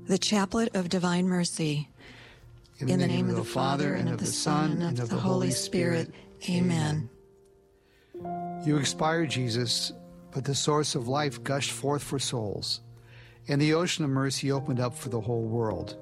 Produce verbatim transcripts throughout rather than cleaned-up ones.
The Chaplet of Divine Mercy. In the, In the name, name of the Father, and of the Son, and of the Holy Spirit. Amen. You expired, Jesus, but the source of life gushed forth for souls, and the ocean of mercy opened up for the whole world.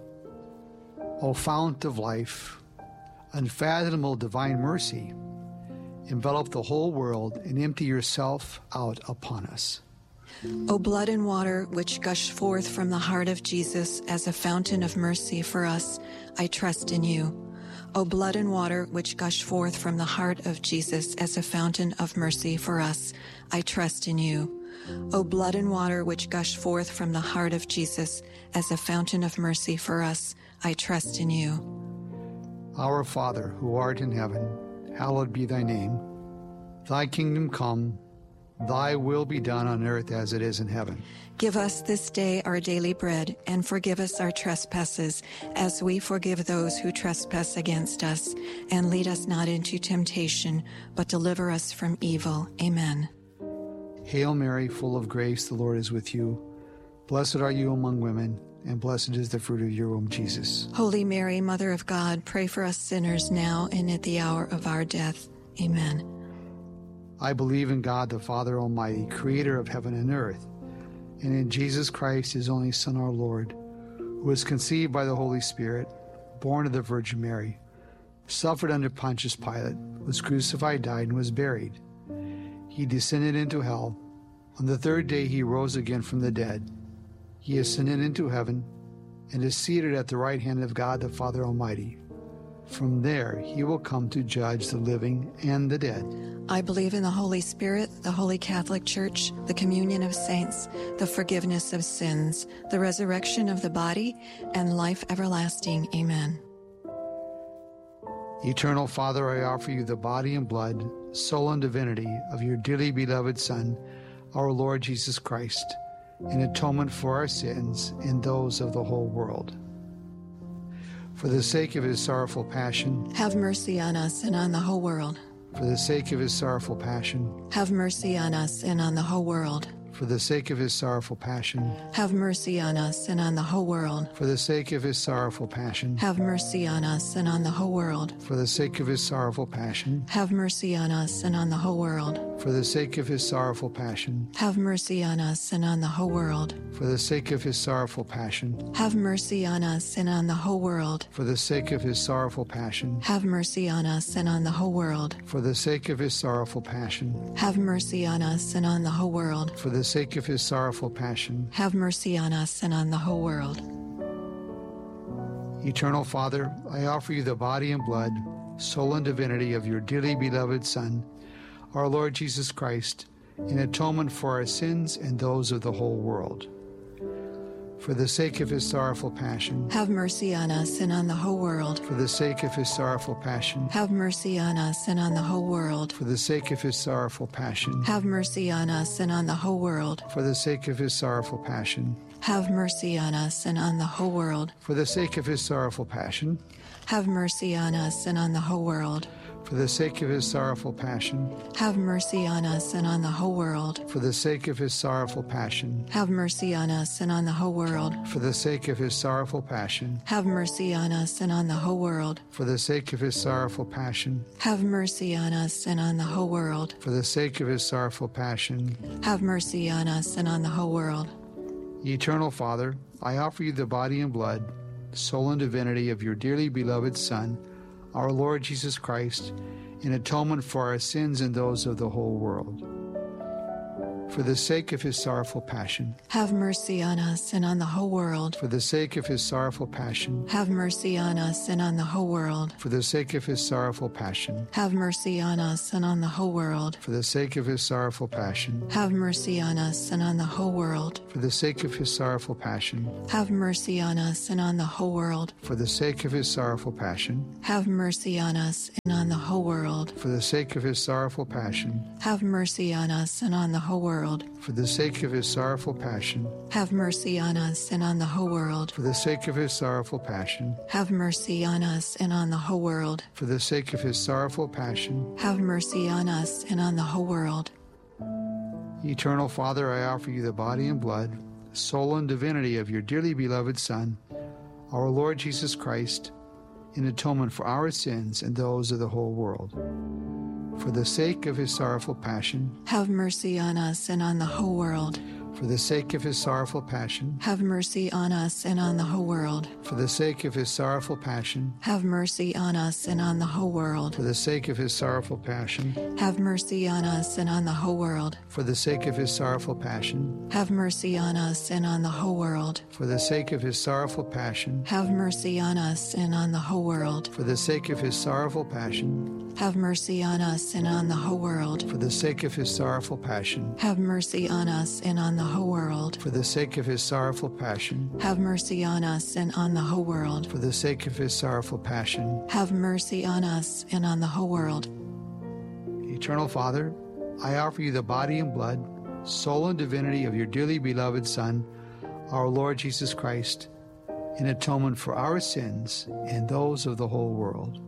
O fount of life, unfathomable divine mercy, envelop the whole world and empty yourself out upon us. O blood and water which gush forth from the heart of Jesus as a fountain of mercy for us, I trust in you. O blood and water which gush forth from the heart of Jesus as a fountain of mercy for us, I trust in you. O blood and water which gush forth from the heart of Jesus as a fountain of mercy for us, I trust in you. Our Father, who art in heaven, hallowed be thy name. Thy kingdom come, thy will be done on earth as it is in heaven. Give us this day our daily bread, and forgive us our trespasses, as we forgive those who trespass against us. And lead us not into temptation, but deliver us from evil. Amen. Hail Mary, full of grace, the Lord is with you. Blessed are you among women, and blessed is the fruit of your womb, Jesus. Holy Mary, Mother of God, pray for us sinners now and at the hour of our death. Amen. I believe in God, the Father Almighty, creator of heaven and earth, and in Jesus Christ, his only Son, our Lord, who was conceived by the Holy Spirit, born of the Virgin Mary, suffered under Pontius Pilate, was crucified, died, and was buried. He descended into hell. On the third day he rose again from the dead. He ascended into heaven and is seated at the right hand of God, the Father Almighty. From there he will come to judge the living and the dead. I believe in the Holy Spirit, the Holy Catholic Church, the communion of saints, the forgiveness of sins, the resurrection of the body, and life everlasting. Amen. Eternal Father, I offer you the body and blood, soul and divinity of your dearly beloved Son, our Lord Jesus Christ, in atonement for our sins and those of the whole world. For the sake of his sorrowful passion, have mercy on us and on the whole world. For the sake of his sorrowful passion, have mercy on us and on the whole world. For the sake of his sorrowful passion, have mercy on us and on the whole world. For the sake of his sorrowful passion, have mercy on us and on the whole world. For the sake of his sorrowful passion, have mercy on us and on the whole world. For the sake of his sorrowful passion, have mercy on us and on the whole world. For the sake of his sorrowful passion, have mercy on us and on the whole world. For the sake of his sorrowful passion, have mercy on us and on the whole world. For the sake of his sorrowful passion, have mercy on us and on the whole world. For the sake of his sorrowful passion, have mercy on us and on the whole world. Eternal Father, I offer you the body and blood, soul and divinity of your dearly beloved Son, our Lord Jesus Christ, in atonement for our sins and those of the whole world. For the sake of his sorrowful passion, have mercy on us and on the whole world. For the sake of his sorrowful passion, have mercy on us and on the whole world. For the sake of his sorrowful passion, have mercy on us and on the whole world. For the sake of his sorrowful passion, have mercy on us and on the whole world. For the sake of his sorrowful passion, have mercy on us and on the whole world. For the sake of his sorrowful passion, have mercy on us and on the whole world. For the sake of his sorrowful passion, have mercy on us and on the whole world. For the sake of his sorrowful passion, have mercy on us and on the whole world. For the sake of his sorrowful passion, have mercy on us and on the whole world. For the sake of his sorrowful passion, have mercy on us and on the whole world. Eternal Father, I offer you the body and blood, soul and divinity of your dearly beloved Son, our Lord Jesus Christ, in atonement for our sins and those of the whole world. For the sake of his sorrowful passion, have mercy on us and on the whole world. For the sake of his sorrowful passion, have mercy on us and on the whole world. For the sake of his sorrowful passion, have mercy on us and on the whole world. For the sake of his sorrowful passion, have mercy on us and on the whole world. For the sake of his sorrowful passion, have mercy on us and on the whole world. For the sake of his sorrowful passion, have mercy on us and on the whole world. For the sake of his sorrowful passion, have mercy on us and on the whole world. For the sake of his sorrowful passion, have mercy on us and on the whole world. For the sake of his sorrowful passion, have mercy on us and on the whole world. For the sake of his sorrowful passion, have mercy on us and on the whole world. Eternal Father, I offer you the body and blood, soul, and divinity of your dearly beloved Son, our Lord Jesus Christ, in atonement for our sins and those of the whole world. For the sake of his sorrowful passion, have mercy on us and on the whole world. For the sake of his sorrowful passion, have mercy on us and on the whole world. For the sake of his sorrowful passion, have mercy on us and on the whole world. For the sake of his sorrowful passion, have mercy on us and on the whole world. For the sake of his sorrowful passion, have mercy on us and on the whole world. For the sake of his sorrowful passion, have mercy on us and on the whole world. For the sake of his sorrowful passion, have mercy on us and on the whole world. For the sake of his sorrowful passion, have mercy on us and on the whole world. For the sake of his sorrowful passion, have mercy on us and on the whole world. For the sake of his sorrowful passion, have mercy on us and on the whole world. Eternal Father, I offer you the body and blood, soul, and divinity of your dearly beloved Son, our Lord Jesus Christ, in atonement for our sins and those of the whole world.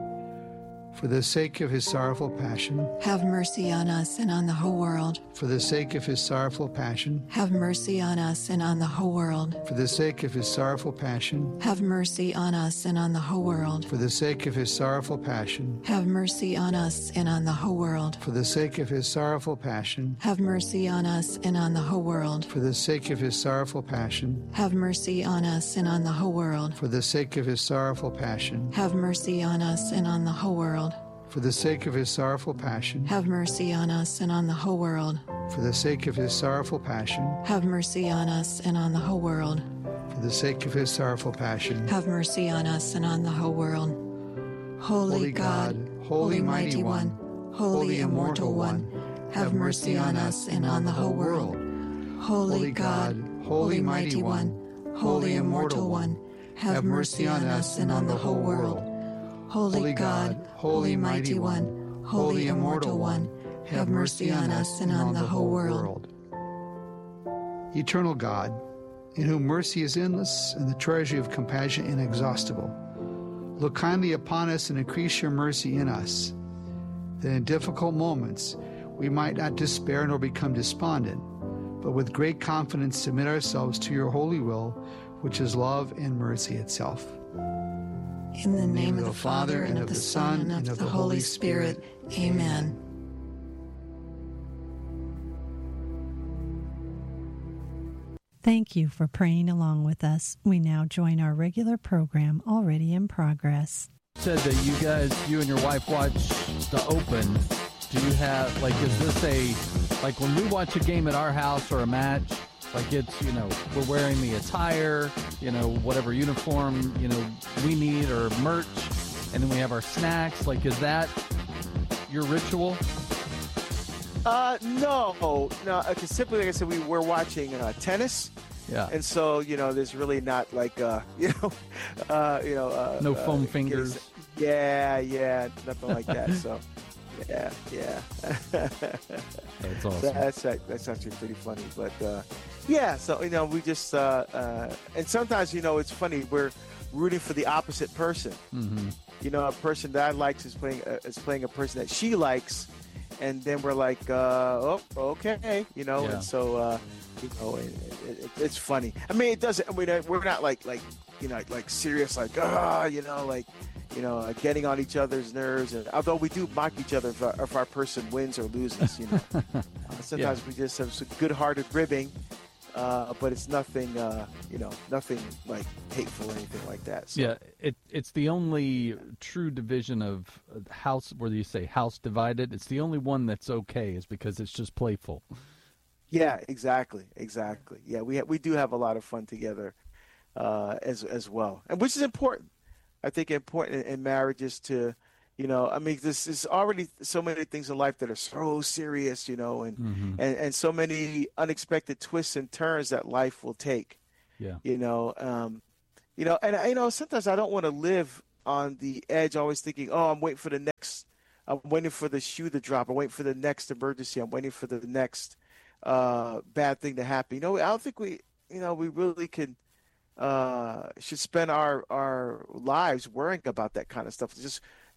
For the sake of his sorrowful passion, have mercy on us and on the whole world. For the sake of his sorrowful passion, have mercy on us and on the whole world. For the sake of his sorrowful passion, have mercy on us and on the whole world. For the sake of his sorrowful passion, have mercy on us and on the whole world. For the sake of his sorrowful passion, have mercy on us and on the whole world. For the sake of his sorrowful passion, have mercy on us and on the whole world. For the sake of his sorrowful passion, have mercy on us and on the whole world. For the sake of his sorrowful passion, have mercy on us and on the whole world. For the sake of his sorrowful passion, have mercy on us and on the whole world. For the sake of his sorrowful passion, have mercy on us and on the whole world. Holy, Holy God, God, Holy Mighty One, Holy Immortal One, have mercy on us and on the whole world. Holy God, Holy Mighty One, Holy Immortal One, have mercy on us and on the whole world. Holy God, Holy Mighty One, Holy Immortal One, have mercy on us and on the whole world. Eternal God, in whom mercy is endless and the treasury of compassion inexhaustible, look kindly upon us and increase your mercy in us, that in difficult moments we might not despair nor become despondent, but with great confidence submit ourselves to your holy will, which is love and mercy itself. In the name of the Father, and of the Son, and of the Holy Spirit. Amen. Thank you for praying along with us. We now join our regular program already in progress. Said that you guys, you and your wife watch The Open. Do you have, like, is this a, like when we watch a game at our house or a match, like it's, you know, we're wearing the attire, you know, whatever uniform, you know, we need or merch, and then we have our snacks. Like, is that your ritual? Uh, no, no, because simply, like I said, we were watching uh, tennis. Yeah. And so, you know, there's really not like, uh, you know, uh, you know. Uh, no foam uh, fingers. Yeah, yeah, nothing like that. So, yeah, yeah. That's awesome. That's that's actually pretty funny, but uh, yeah. So you know, we just uh, uh, and sometimes you know it's funny. We're rooting for the opposite person. Mm-hmm. You know, a person that I likes is playing uh, is playing a person that she likes, and then we're like, uh, oh, okay, you know, Yeah. and so uh, you know, it, it, it's funny. I mean, it doesn't. I mean, we're not like like you know like serious like ah, you know, like. You know, uh, getting on each other's nerves, and although we do mock each other if our, if our person wins or loses, you know, uh, sometimes Yeah. we just have some good-hearted ribbing, uh, but it's nothing, uh, you know, nothing like hateful or anything like that. So. Yeah, it it's the only true division of house, where you say house divided. It's the only one that's okay, is because it's just playful. Yeah, exactly, exactly. Yeah, we ha- we do have a lot of fun together, uh, as as well, and which is important. I think important in marriages to, you know, I mean, this is already so many things in life that are so serious, you know, and, Mm-hmm. and, and so many unexpected twists and turns that life will take, Yeah. you know, um, you know, and, you know, sometimes I don't want to live on the edge, always thinking, oh, I'm waiting for the next, I'm waiting for the shoe to drop. I'm waiting for the next emergency. I'm waiting for the next uh, bad thing to happen. You know, I don't think we, you know, we really can, uh should spend our our lives worrying about that kind of stuff. Just,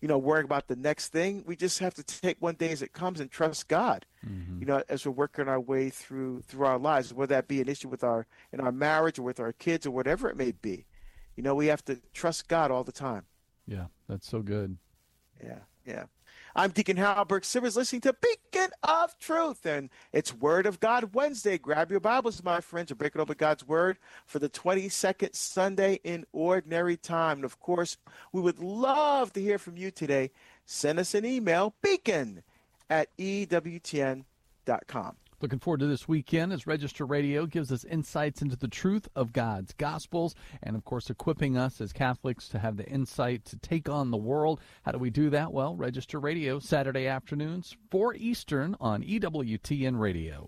you know, worrying about the next thing. We just have to take one day as it comes and trust God, mm-hmm. you know, as we're working our way through through our lives, whether that be an issue with our in our marriage or with our kids or whatever it may be. You know, we have to trust God all the time. Yeah, that's so good. Yeah, yeah. I'm Deacon Harold Burke Sivers, listening to Beacon of Truth, and it's Word of God Wednesday. Grab your Bibles, my friends, and break it open God's Word for the twenty-second Sunday in Ordinary Time. And, of course, we would love to hear from you today. Send us an email, beacon at E W T N dot com. Looking forward to this weekend as Register Radio gives us insights into the truth of God's Gospels and, of course, equipping us as Catholics to have the insight to take on the world. How do we do that? Well, Register Radio, Saturday afternoons, four Eastern on E W T N Radio.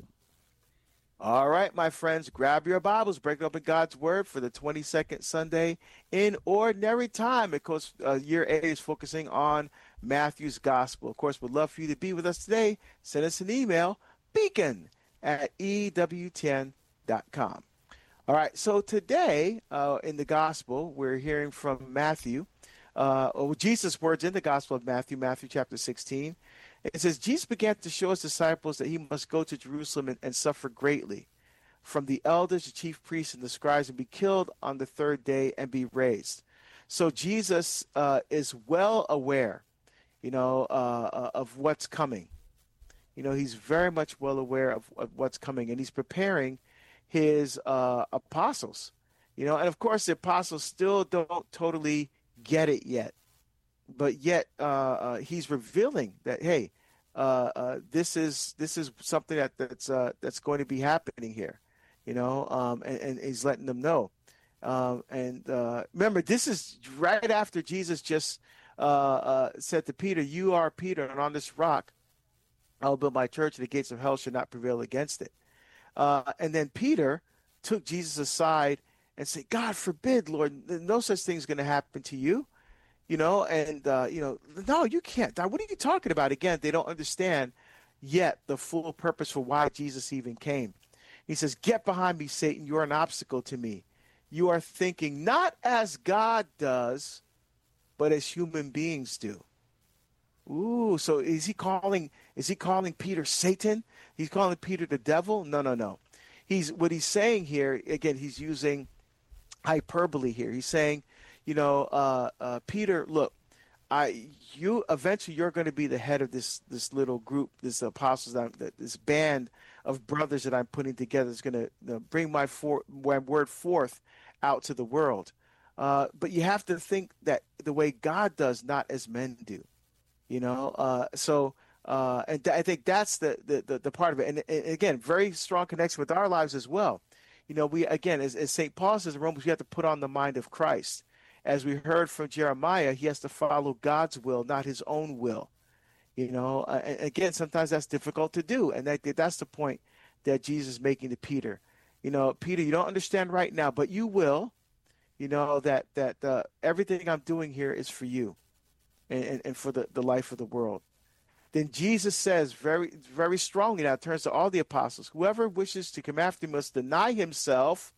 All right, my friends, grab your Bibles, break open God's Word for the twenty-second Sunday in Ordinary Time, because uh, year A is focusing on Matthew's Gospel. Of course, we'd love for you to be with us today. Send us an email, beacon at E W T N dot com. All right, so today uh, in the Gospel, we're hearing from Matthew, uh, or Jesus' words in the Gospel of Matthew, Matthew chapter sixteen. It says, Jesus began to show his disciples that he must go to Jerusalem and, and suffer greatly from the elders, the chief priests, and the scribes, and be killed on the third day and be raised. So Jesus uh, is well aware, you know, uh, of what's coming. You know, he's very much well aware of, of what's coming, and he's preparing his uh, apostles. You know, and of course the apostles still don't totally get it yet, but yet uh, uh, he's revealing that, hey, uh, uh, this is this is something that that's uh, that's going to be happening here. You know, um, and, and he's letting them know. Um, and uh, remember, this is right after Jesus just uh, uh, said to Peter, "You are Peter, and on this rock I will build my church, and the gates of hell shall not prevail against it." Uh, and then Peter took Jesus aside and said, "God forbid, Lord, no such thing is going to happen to you." You know, and, uh, you know, no, you can't die. What are you talking about? Again, they don't understand yet the full purpose for why Jesus even came. He says, "Get behind me, Satan. You are an obstacle to me. You are thinking not as God does, but as human beings do." Ooh, so is he calling is he calling Peter Satan? He's calling Peter the devil? No, no, no. He's what he's saying here, again, he's using hyperbole here. He's saying, you know, uh, uh, Peter, look, I you eventually you're going to be the head of this this little group, this apostles, this band of brothers that I'm putting together is going to you know, bring my, for, my word forth out to the world. Uh, but you have to think that the way God does, not as men do. You know, uh, so uh, and th- I think that's the, the, the, the part of it. And, and again, very strong connection with our lives as well. You know, we again, as, as Saint Paul says in Romans, we have to put on the mind of Christ. As we heard from Jeremiah, he has to follow God's will, not his own will. You know, uh, and again, sometimes that's difficult to do. And that, that's the point that Jesus is making to Peter. You know, Peter, you don't understand right now, but you will. You know, that, that uh, everything I'm doing here is for you. And, and for the, the life of the world. Then Jesus says very very strongly, now it turns to all the apostles, whoever wishes to come after me must deny himself,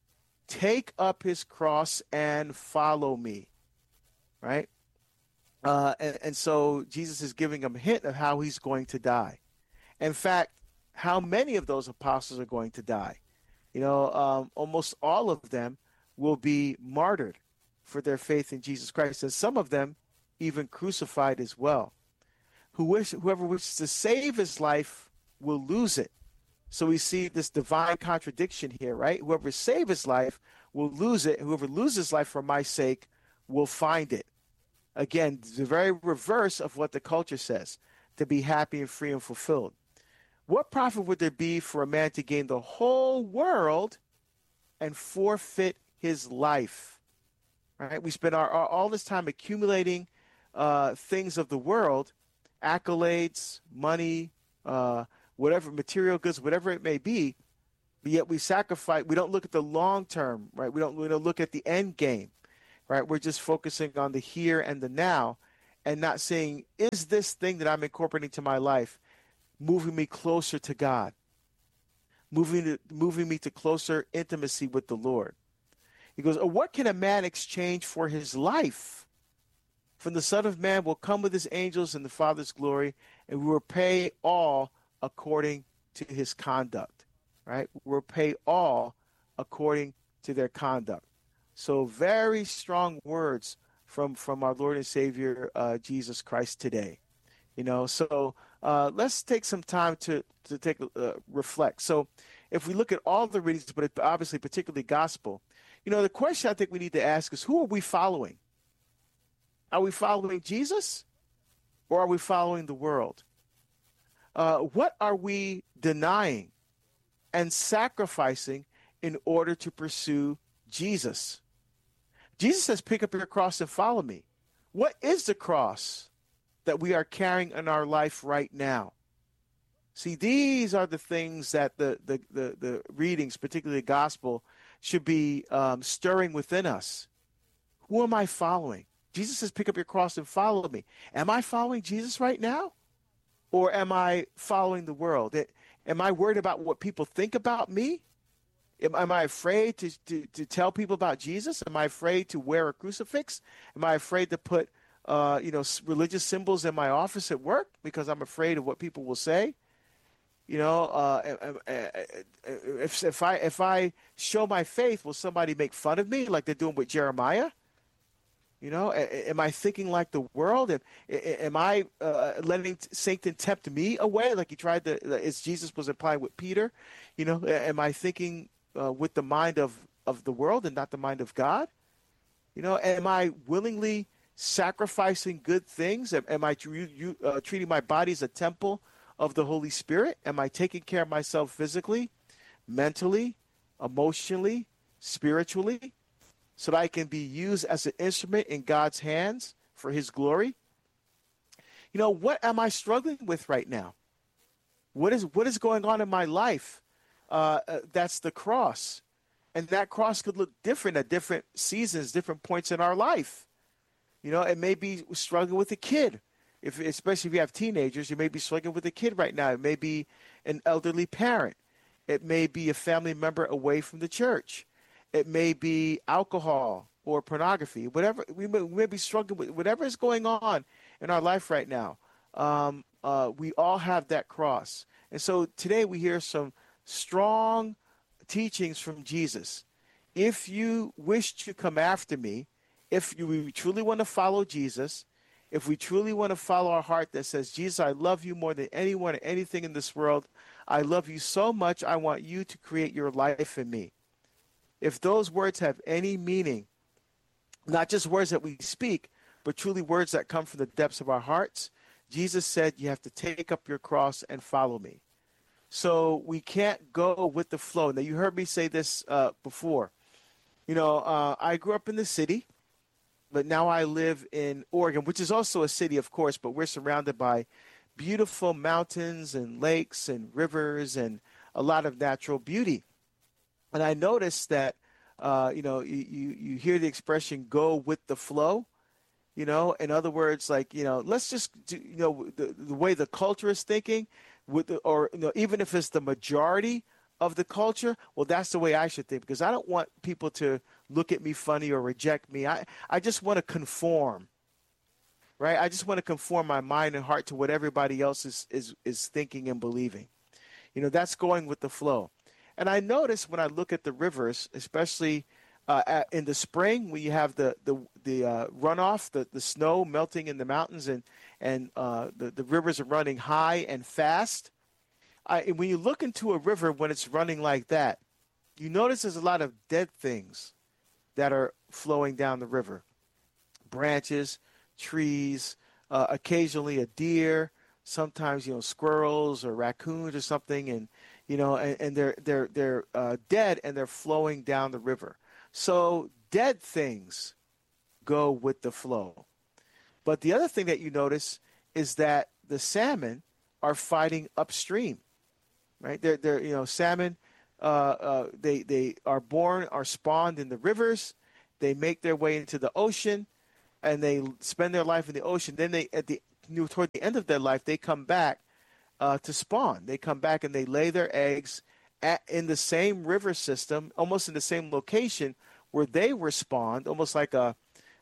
take up his cross, and follow me. Right? Uh, and, and so Jesus is giving them a hint of how he's going to die. In fact, how many of those apostles are going to die? You know, um, almost all of them will be martyred for their faith in Jesus Christ. And some of them even crucified as well. Who wish, whoever wishes to save his life will lose it. So we see this divine contradiction here, right? Whoever saves his life will lose it. Whoever loses life for my sake will find it. Again, the very reverse of what the culture says, to be happy and free and fulfilled. What profit would there be for a man to gain the whole world and forfeit his life? Right? We spend our, our all this time accumulating Uh, things of the world, accolades, money, uh, whatever, material goods, whatever it may be, but yet we sacrifice. We don't look at the long term, right? We don't, we don't look at the end game, right? We're just focusing on the here and the now and not saying, is this thing that I'm incorporating to my life moving me closer to God, moving, to, moving me to closer intimacy with the Lord? He goes, oh, what can a man exchange for his life? For the Son of Man will come with his angels in the Father's glory, and we will pay all according to his conduct, right? We'll pay all according to their conduct. So very strong words from, from our Lord and Savior, uh, Jesus Christ today. You know, so uh, let's take some time to, to take uh, reflect. So if we look at all the readings, but obviously particularly gospel, you know, the question I think we need to ask is, who are we following? Are we following Jesus, or are we following the world? Uh, what are we denying and sacrificing in order to pursue Jesus? Jesus says, pick up your cross and follow me. What is the cross that we are carrying in our life right now? See, these are the things that the, the, the, the readings, particularly the gospel, should be um, stirring within us. Who am I following? Jesus says, pick up your cross and follow me. Am I following Jesus right now? Or am I following the world? Am I worried about what people think about me? Am, am I afraid to, to, to tell people about Jesus? Am I afraid to wear a crucifix? Am I afraid to put uh, you know, religious symbols in my office at work because I'm afraid of what people will say? You know, uh, if, if I if I show my faith, will somebody make fun of me like they're doing with Jeremiah? You know, am I thinking like the world? Am, am I uh, letting Satan tempt me away like he tried to, as Jesus was implying with Peter? You know, am I thinking uh, with the mind of, of the world and not the mind of God? You know, am I willingly sacrificing good things? Am, am I you, you, uh, treating my body as a temple of the Holy Spirit? Am I taking care of myself physically, mentally, emotionally, spiritually, so that I can be used as an instrument in God's hands for his glory? You know, what am I struggling with right now? What is what is going on in my life? Uh, uh, that's the cross. And that cross could look different at different seasons, different points in our life. You know, it may be struggling with a kid. If, especially if you have teenagers, you may be struggling with a kid right now. It may be an elderly parent. It may be a family member away from the church. It may be alcohol or pornography, whatever. We may, we may be struggling with whatever is going on in our life right now. Um, uh, we all have that cross. And so today we hear some strong teachings from Jesus. If you wish to come after me, if you we truly want to follow Jesus, if we truly want to follow our heart that says, Jesus, I love you more than anyone or anything in this world. I love you so much. I want you to create your life in me. If those words have any meaning, not just words that we speak, but truly words that come from the depths of our hearts, Jesus said you have to take up your cross and follow me. So we can't go with the flow. Now, you heard me say this uh, before. You know, uh, I grew up in the city, but now I live in Oregon, which is also a city, of course, but we're surrounded by beautiful mountains and lakes and rivers and a lot of natural beauty. And I noticed that, uh, you know, you, you, you hear the expression, go with the flow, you know, in other words, like, you know, let's just do, you know, the, the way the culture is thinking, with the, or, you know, even if it's the majority of the culture, well, that's the way I should think, because I don't want people to look at me funny or reject me. I, I just want to conform, right? I just want to conform my mind and heart to what everybody else is, is, is thinking and believing. You know, that's going with the flow. And I notice when I look at the rivers, especially uh, at, in the spring, when you have the the the uh, runoff, the, the snow melting in the mountains, and and uh, the the rivers are running high and fast. I, and when you look into a river when it's running like that, you notice there's a lot of dead things that are flowing down the river, branches, trees, uh, occasionally a deer, sometimes you know squirrels or raccoons or something, and you know, and, and they're they're they're uh, dead and they're flowing down the river. So dead things go with the flow. But the other thing that you notice is that the salmon are fighting upstream, right? They're they're you know salmon. Uh, uh, they they are born, are spawned in the rivers. They make their way into the ocean, and they spend their life in the ocean. Then they at the you know, toward the end of their life, they come back. Uh, to spawn. They come back and they lay their eggs at, in the same river system, almost in the same location where they were spawned, almost like a,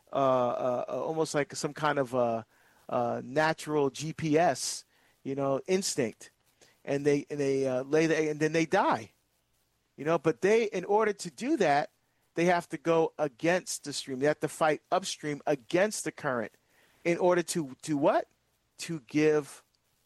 uh, uh, almost like some kind of a, a natural G P S, you know, instinct, and they and they uh, lay the egg and then they die, you know. But they, in order to do that, they have to go against the stream. They have to fight upstream against the current, in order to to what? To give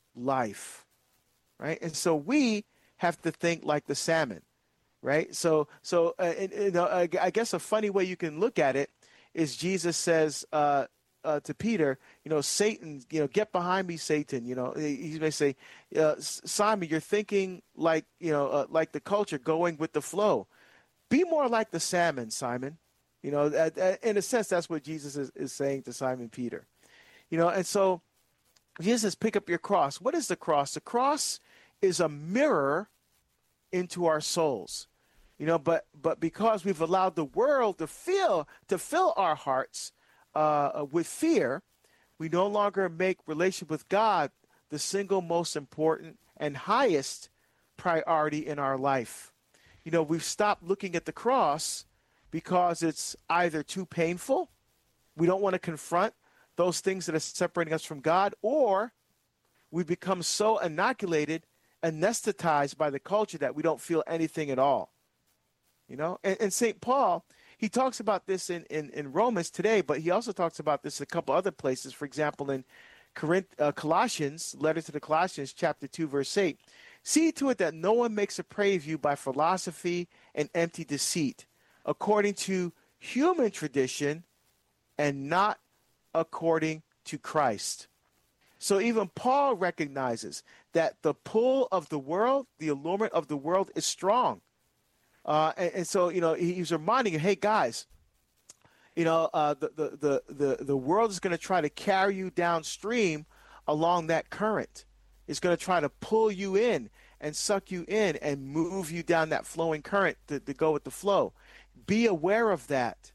life, right? And so we have to think like the salmon, right? So so uh, and, you know, I, I guess a funny way you can look at it is Jesus says uh, uh, to Peter, you know, Satan, you know, get behind me, Satan. You know, he may say, uh, Simon, you're thinking like, you know, uh, like the culture, going with the flow. Be more like the salmon, Simon. You know, uh, uh, in a sense, that's what Jesus is, is saying to Simon Peter. You know, and so Jesus says, pick up your cross. What is the cross? The cross is a mirror into our souls. You know, but but because we've allowed the world to feel to fill our hearts uh, with fear, we no longer make relationship with God the single most important and highest priority in our life. You know, we've stopped looking at the cross because it's either too painful, we don't want to confront those things that are separating us from God, or we become so inoculated, anesthetized by the culture that we don't feel anything at all. You know, and, and Saint Paul, he talks about this in, in, in Romans today, but he also talks about this in a couple other places. For example, in Corinth, uh, Colossians, letter to the Colossians, chapter two, verse eight. See to it that no one makes a prey of you by philosophy and empty deceit, according to human tradition and not according to Christ. So even Paul recognizes that the pull of the world, the allurement of the world is strong. Uh, and, and so, you know, he, he's reminding you, hey, guys, you know, uh, the, the, the, the, the world is going to try to carry you downstream along that current. It's going to try to pull you in and suck you in and move you down that flowing current to, to go with the flow. Be aware of that.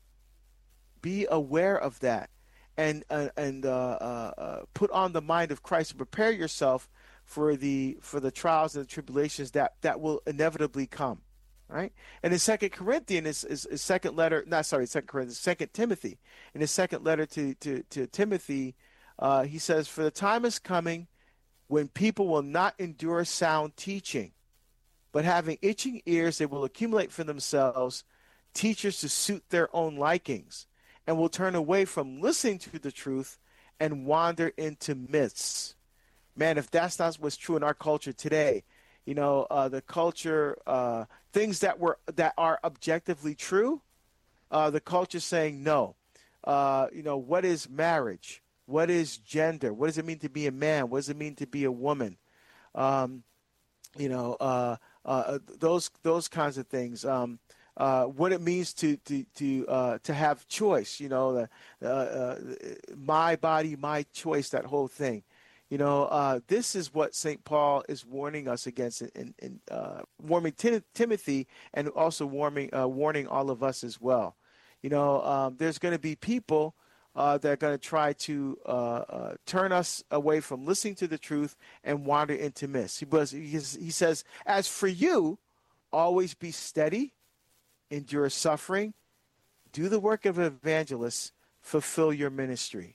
Be aware of that. And, uh, and uh, uh, uh, put on the mind of Christ and prepare yourself for the for the trials and the tribulations that, that will inevitably come. Right, and in Second Corinthians, is, is, is second letter, not sorry, Second Corinthians, Second Timothy. In his second letter to to, to Timothy, uh, he says, "For the time is coming when people will not endure sound teaching, but having itching ears, they will accumulate for themselves teachers to suit their own likings, and will turn away from listening to the truth and wander into myths." Man, if that's not what's true in our culture today. You know, uh, the culture, uh, things that were that are objectively true, uh, the culture saying no. Uh, you know, what is marriage? What is gender? What does it mean to be a man? What does it mean to be a woman? Um, you know, uh, uh, those those kinds of things. Um, uh, what it means to to to uh, to have choice. You know, uh, uh, my body, my choice. That whole thing. You know, uh, this is what Saint Paul is warning us against, in, in uh, warning Tim- Timothy, and also warning uh, warning all of us as well. You know, um, there's going to be people uh, that are going to try to uh, uh, turn us away from listening to the truth and wander into myths. He, he says, "As for you, always be steady, endure suffering, do the work of an evangelist, fulfill your ministry.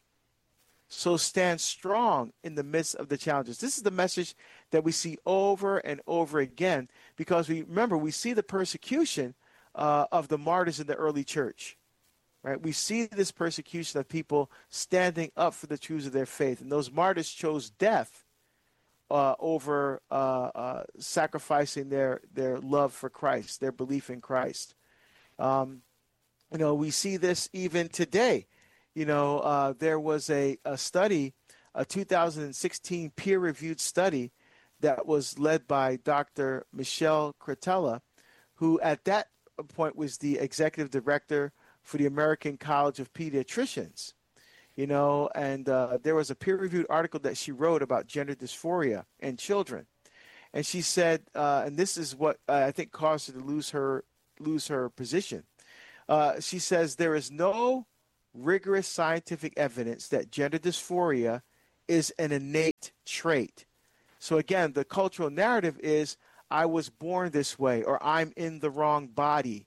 So stand strong in the midst of the challenges." This is the message that we see over and over again, because we remember we see the persecution uh, of the martyrs in the early church, right? We see this persecution of people standing up for the truths of their faith, and those martyrs chose death uh, over uh, uh, sacrificing their their love for Christ, their belief in Christ. Um, you know, we see this even today. You know, uh, there was a, a study, a two thousand sixteen peer-reviewed study that was led by Doctor Michelle Cretella, who at that point was the executive director for the American College of Pediatricians. You know, and uh, there was a peer-reviewed article that she wrote about gender dysphoria in children. And she said, uh, and this is what uh, I think caused her to lose her, lose her position. Uh, she says, there is no rigorous scientific evidence that gender dysphoria is an innate trait. So again, the cultural narrative is, I was born this way, or I'm in the wrong body,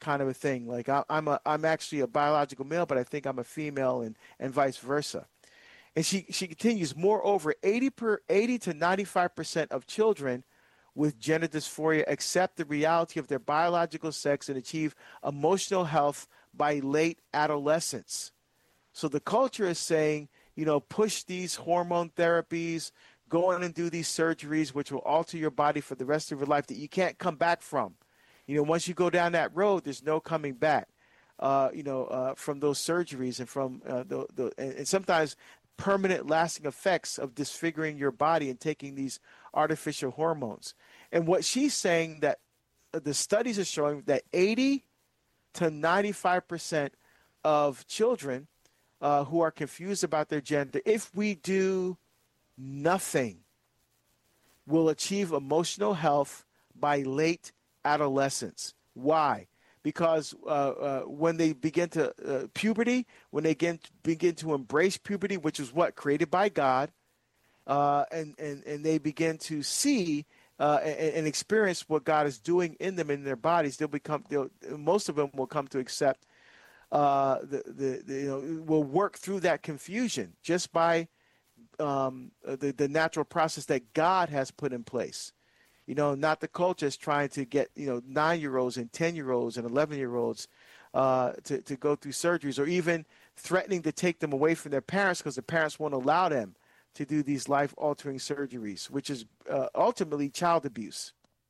kind of a thing. Like I, I'm a, I'm actually a biological male, but I think I'm a female, and, and vice versa. And she, she continues, moreover, eighty per eighty to ninety-five percent of children with gender dysphoria accept the reality of their biological sex and achieve emotional health by late adolescence. So the culture is saying, you know, push these hormone therapies, go in and do these surgeries, which will alter your body for the rest of your life that you can't come back from. You know, once you go down that road, there's no coming back, uh, you know, uh, from those surgeries and from uh, the, the and, and sometimes permanent lasting effects of disfiguring your body and taking these artificial hormones. And what she's saying that the studies are showing that eighty to ninety-five percent of children uh, who are confused about their gender, if we do nothing, will achieve emotional health by late adolescence. Why? Because uh, uh, when they begin to uh, puberty, when they begin to, begin to embrace puberty, which is what created by God, uh, and, and, and they begin to see uh, and, and experience what God is doing in them, in their bodies, they'll become, they'll, most of them will come to accept, uh, the, the, the, you know, will work through that confusion just by um, the, the natural process that God has put in place. You know, not the culture is trying to get, you know, nine-year-olds and ten-year-olds and eleven-year-olds uh, to, to go through surgeries, or even threatening to take them away from their parents because the parents won't allow them to do these life-altering surgeries, which is uh, ultimately child abuse,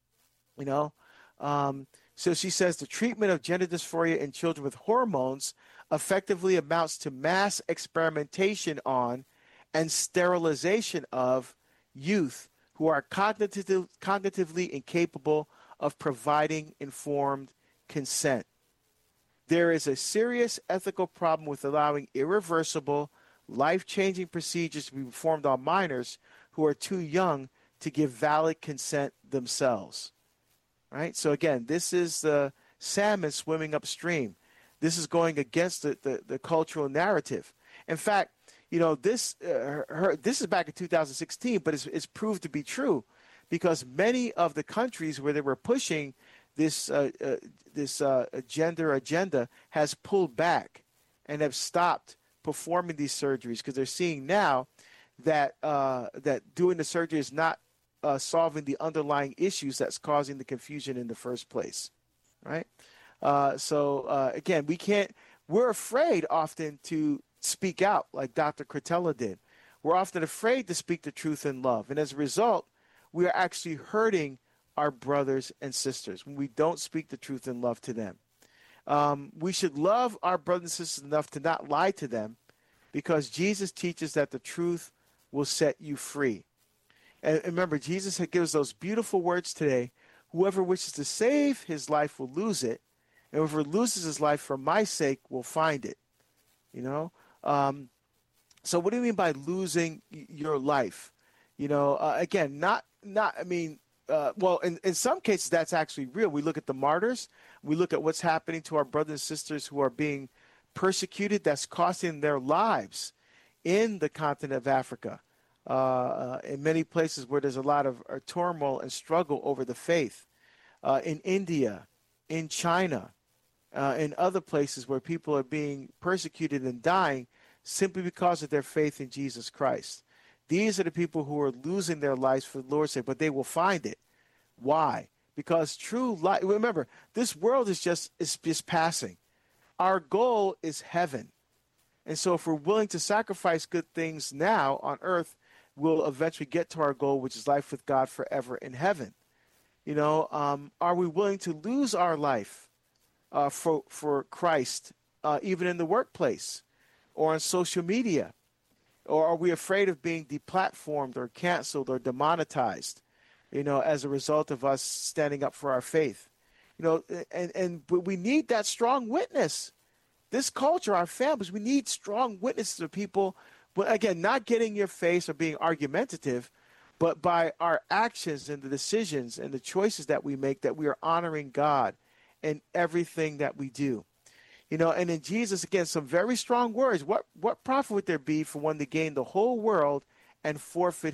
you know. Um, so she says the treatment of gender dysphoria in children with hormones effectively amounts to mass experimentation on and sterilization of youth who are cognitive, cognitively incapable of providing informed consent. There is a serious ethical problem with allowing irreversible, life-changing procedures to be performed on minors who are too young to give valid consent themselves. Right? So again, this is the salmon swimming upstream. This is going against the, the, the cultural narrative. In fact, you know, this uh, her, her, this is back in two thousand sixteen, but it's, it's proved to be true because many of the countries where they were pushing this uh, uh, this uh, gender agenda has pulled back and have stopped performing these surgeries because they're seeing now that uh, that doing the surgery is not uh, solving the underlying issues that's causing the confusion in the first place, right? Uh, so uh, again, we can't. We're afraid often to speak out like Doctor Cretella did. We're often afraid to speak the truth in love. And as a result, we are actually hurting our brothers and sisters when we don't speak the truth in love to them. Um, we should love our brothers and sisters enough to not lie to them because Jesus teaches that the truth will set you free. And remember, Jesus gives those beautiful words today. Whoever wishes to save his life will lose it. And whoever loses his life for my sake will find it. You know? Um, so what do you mean by losing your life? You know, uh, again, not, not, I mean, uh, well, in, in some cases, that's actually real. We look at the martyrs. We look at what's happening to our brothers and sisters who are being persecuted. That's costing their lives in the continent of Africa, uh, uh, in many places where there's a lot of uh, turmoil and struggle over the faith, uh, in India, in China, uh, in other places where people are being persecuted and dying simply because of their faith in Jesus Christ. These are the people who are losing their lives for the Lord's sake, but they will find it. Why? Because true life, remember, this world is just, is just passing. Our goal is heaven. And so if we're willing to sacrifice good things now on earth, we'll eventually get to our goal, which is life with God forever in heaven. You know, um, are we willing to lose our life uh, for, for Christ, uh, even in the workplace or on social media? Or are we afraid of being deplatformed or canceled or demonetized, you know, as a result of us standing up for our faith? You know, and, and but we need that strong witness. This culture, our families, we need strong witnesses of people, but again, not getting in your face or being argumentative, but by our actions and the decisions and the choices that we make, that we are honoring God in everything that we do. You know, and in Jesus, again, some very strong words. What what profit would there be for one to gain the whole world and forfeit